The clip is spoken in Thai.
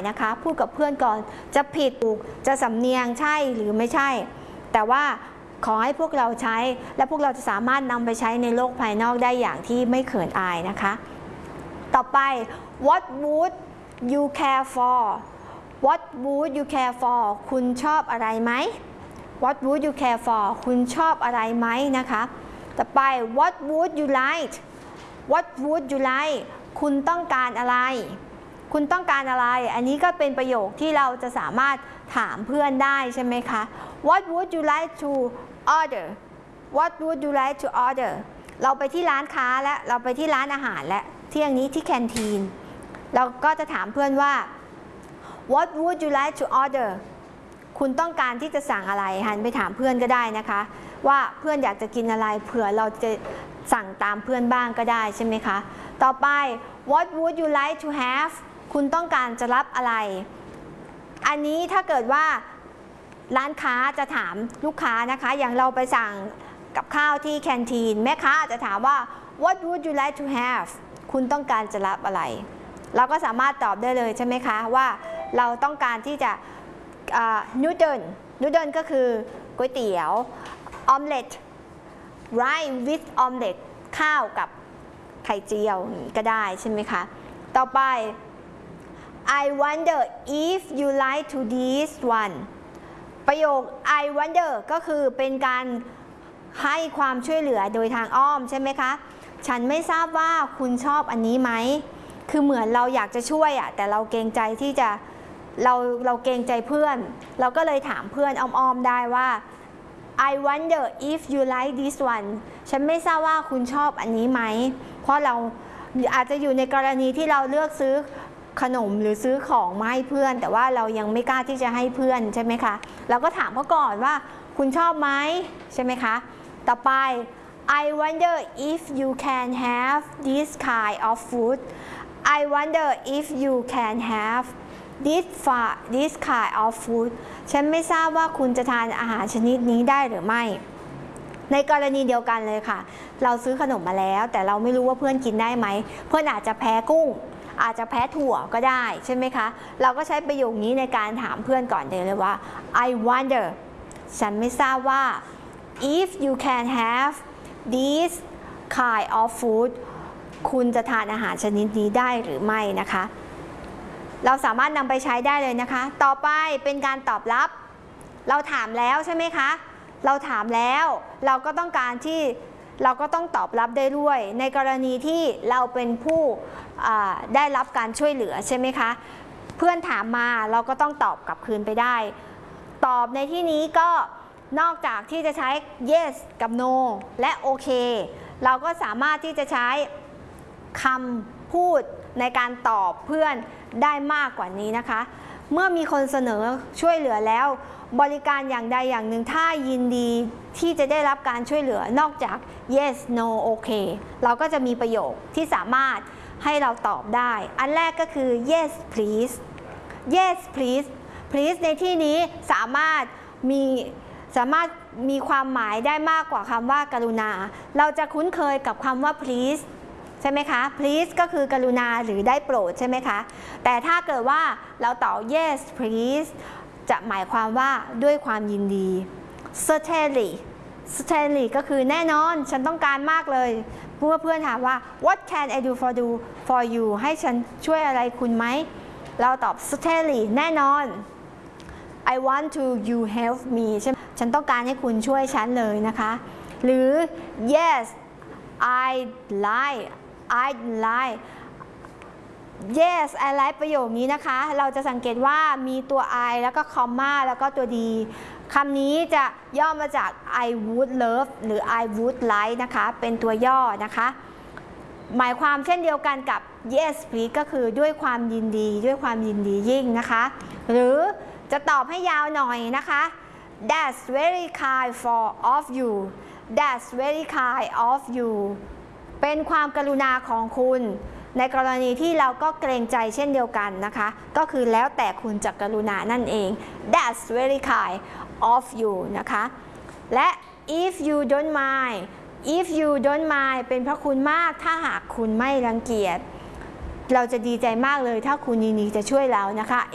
นะคะพูดกับเพื่อนก่อนจะผิดถูกจะสำเนียงใช่หรือไม่ใช่แต่ว่าขอให้พวกเราใช้และพวกเราจะสามารถนำไปใช้ในโลกภายนอกได้อย่างที่ไม่เขินอายนะคะต่อไป what would you care for what would you care for คุณชอบอะไรไหม what would you care for คุณชอบอะไรไหมนะคะต่อไป what would you like what would you like คุณต้องการอะไรคุณต้องการอะไรอันนี้ก็เป็นประโยคที่เราจะสามารถถามเพื่อนได้ใช่ไหมคะ what would you like to order what would you like to order เราไปที่ร้านค้าและเราไปที่ร้านอาหารและเที่ยงนี้ที่แคนทีนเราก็จะถามเพื่อนว่า what would you like to order คุณต้องการที่จะสั่งอะไรหันไปถามเพื่อนก็ได้นะคะว่าเพื่อนอยากจะกินอะไรเผื่อเราจะสั่งตามเพื่อนบ้างก็ได้ใช่ไหมคะต่อไป what would you like to have คุณต้องการจะรับอะไรอันนี้ถ้าเกิดว่าร้านค้าจะถามลูกค้านะคะอย่างเราไปสั่งกับข้าวที่แคนทีนแม่ค้าจะถามว่า what would you like to have คุณต้องการจะรับอะไรเราก็สามารถตอบได้เลยใช่ไหมคะว่าเราต้องการที่จะนูเดิลก็คือก๋วยเตี๋ยวออมเล็ต rice with omelette ข้าวกับไข่เจียวก็ได้ใช่ไหมคะต่อไป I wonder if you like to this one ประโยค I wonder ก็คือเป็นการให้ความช่วยเหลือโดยทางอ้อมใช่ไหมคะฉันไม่ทราบว่าคุณชอบอันนี้ไหมคือเหมือนเราอยากจะช่วยแต่เราเกรงใจที่จะเราเกรงใจเพื่อนเราก็เลยถามเพื่อนอ้อมๆได้ว่า I wonder if you like this one ฉันไม่ทราบว่าคุณชอบอันนี้ไหมเพราะเราอาจจะอยู่ในกรณีที่เราเลือกซื้อขนมหรือซื้อของมาให้เพื่อนแต่ว่าเรายังไม่กล้าที่จะให้เพื่อนใช่ไหมคะเราก็ถามเขาก่อนว่าคุณชอบไหมใช่ไหมคะต่อไป I wonder if you can have this kind of food I wonder if you can have this kind of food ฉันไม่ทราบว่าคุณจะทานอาหารชนิดนี้ได้หรือไม่ในกรณีเดียวกันเลยค่ะเราซื้อขนมมาแล้วแต่เราไม่รู้ว่าเพื่อนกินได้ไหมเพื่อนอาจจะแพ้กุ้งอาจจะแพ้ถั่วก็ได้ใช่ไหมคะเราก็ใช้ประโยคนี้ในการถามเพื่อนก่อนเลยว่า I wonder ฉันไม่ทราบว่า if you can have this kind of food คุณจะทานอาหารชนิดนี้ได้หรือไม่นะคะเราสามารถนำไปใช้ได้เลยนะคะต่อไปเป็นการตอบรับเราถามแล้วใช่ไหมคะเราถามแล้วเราก็ต้องการที่เราก็ต้องตอบรับได้ด้วยในกรณีที่เราเป็นผู้ได้รับการช่วยเหลือใช่ไหมคะเพื่อนถามมาเราก็ต้องตอบกลับคืนไปได้ตอบในที่นี้ก็นอกจากที่จะใช้ yes กับ no และ OK เราก็สามารถที่จะใช้คำพูดในการตอบเพื่อนได้มากกว่านี้นะคะเมื่อมีคนเสนอช่วยเหลือแล้วบริการอย่างใดอย่างหนึ่งถ้ายินดีที่จะได้รับการช่วยเหลือนอกจาก yes no okay เราก็จะมีประโยคที่สามารถให้เราตอบได้อันแรกก็คือ yes please yes please please ในที่นี้สามารถมีความหมายได้มากกว่าคำว่ากรุณาเราจะคุ้นเคยกับคำว่า please ใช่ไหมคะ please ก็คือกรุณาหรือได้โปรดใช่ไหมคะแต่ถ้าเกิดว่าเราตอบ yes please จะหมายความว่าด้วยความยินดี certainly ก็คือแน่นอนฉันต้องการมากเลยเมื่อเพื่อนถามว่า what can I do for you ให้ฉันช่วยอะไรคุณไหมเราตอบ certainly แน่นอน I want to you help me ใช่ไหมฉันต้องการให้คุณช่วยฉันเลยนะคะหรือ yes I'd like yes I like ประโยคนี้นะคะเราจะสังเกตว่ามีตัว I แล้วก็ comma แล้วก็ตัว D คำนี้จะย่อมาจาก I would love หรือ I would like นะคะเป็นตัวย่อนะคะหมายความเช่นเดียวกันกับ yes please ก็คือด้วยความยินดียิ่งนะคะหรือจะตอบให้ยาวหน่อยนะคะ That's very kind of you That's very kind of you เป็นความกรุณาของคุณในกรณีที่เราก็เกรงใจเช่นเดียวกันนะคะก็คือแล้วแต่คุณจะกรุณานั่นเอง That's very kind of you นะคะและ if you don't mind เป็นพระคุณมากถ้าหากคุณไม่รังเกียจเราจะดีใจมากเลยถ้าคุณยินดีจะช่วยเรานะคะ